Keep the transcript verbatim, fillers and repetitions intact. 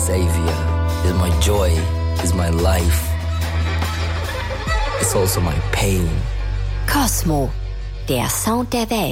savior, is my joy, is my life. It's also my pain. Cosmo, der Sound der Welt.